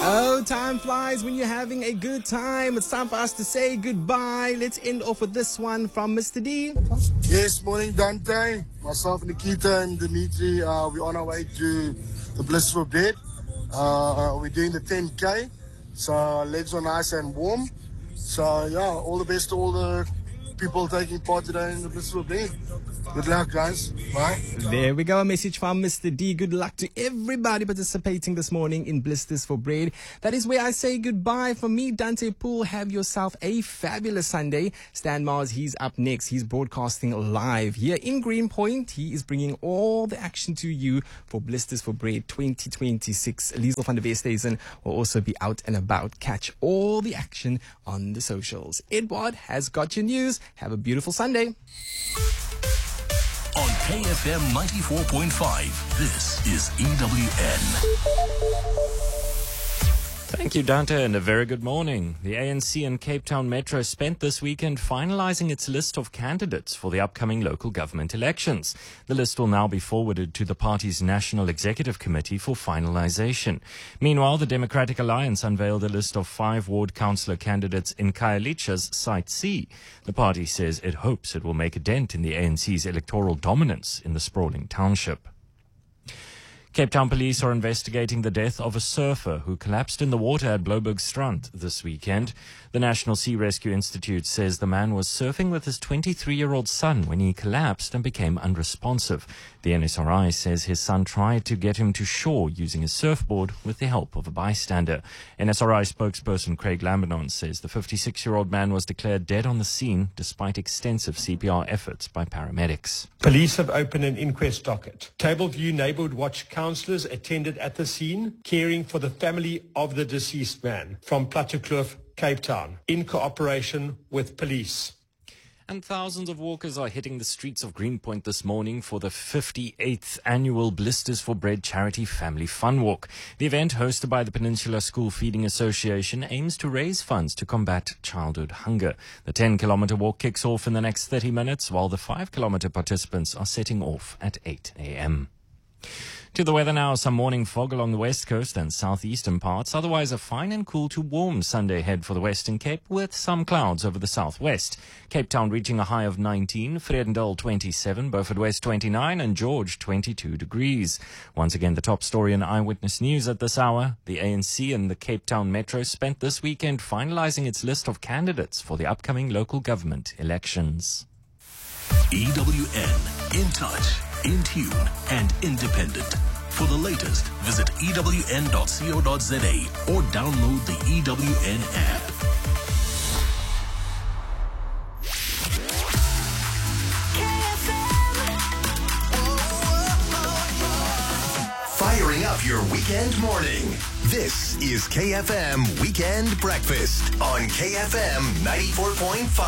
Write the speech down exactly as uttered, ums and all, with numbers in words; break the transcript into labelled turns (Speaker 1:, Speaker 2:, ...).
Speaker 1: Oh, time flies when you're having a good time. It's time for us to say goodbye. Let's end off with this one from Mister D.
Speaker 2: Yes, morning Dante. Myself, Nikita and Dimitri, uh, we're on our way to the Blissful Bread. Uh, we're doing the ten K, so our legs are nice and warm. So yeah, all the best to all the people taking part today in the Blissful Bread. Good luck, guys. Bye.
Speaker 1: There we go. A message from Mister D. Good luck to everybody participating this morning in Blisters for Bread. That is where I say goodbye. From me, Dante Poole, have yourself a fabulous Sunday. Stan Mars, he's up next. He's broadcasting live here in Greenpoint. He is bringing all the action to you for Blisters for Bread twenty twenty-six. Liesl van der Westhuizen will also be out and about. Catch all the action on the socials. Edward has got your news. Have a beautiful Sunday.
Speaker 3: On K F M ninety-four point five, this is E W N.
Speaker 4: Thank you, Dante, and a very good morning. The A N C and Cape Town Metro spent this weekend finalising its list of candidates for the upcoming local government elections. The list will now be forwarded to the party's National Executive Committee for finalisation. Meanwhile, the Democratic Alliance unveiled a list of five ward councillor candidates in Khayelitsha's Site C. The party says it hopes it will make a dent in the A N C's electoral dominance in the sprawling township. Cape Town police are investigating the death of a surfer who collapsed in the water at Bloubergstrand this weekend. The National Sea Rescue Institute says the man was surfing with his twenty-three-year-old son when he collapsed and became unresponsive. The N S R I says his son tried to get him to shore using a surfboard with the help of a bystander. N S R I spokesperson Craig Lambinon says the fifty-six-year-old man was declared dead on the scene despite extensive C P R efforts by paramedics.
Speaker 5: Police have opened an inquest docket. Tableview Neighbourhood Watch counsellors attended at the scene, caring for the family of the deceased man from Plattekloof, Cape Town, in cooperation with police.
Speaker 4: And thousands of walkers are hitting the streets of Greenpoint this morning for the fifty-eighth annual Blisters for Bread Charity Family Fun Walk. The event, hosted by the Peninsula School Feeding Association, aims to raise funds to combat childhood hunger. The ten-kilometre walk kicks off in the next thirty minutes, while the five-kilometre participants are setting off at eight a.m. To the weather now, some morning fog along the west coast and southeastern parts. Otherwise, a fine and cool to warm Sunday ahead for the Western Cape, with some clouds over the southwest. Cape Town reaching a high of nineteen, Vredendal twenty-seven, Beaufort West twenty-nine, and George twenty-two degrees. Once again, the top story in Eyewitness News at this hour. The A N C and the Cape Town Metro spent this weekend finalising its list of candidates for the upcoming local government elections.
Speaker 3: E W N, in touch, in tune, and independent. For the latest, visit E W N dot co dot za or download the E W N app. Firing up your weekend morning. This is K F M Weekend Breakfast on K F M ninety-four point five.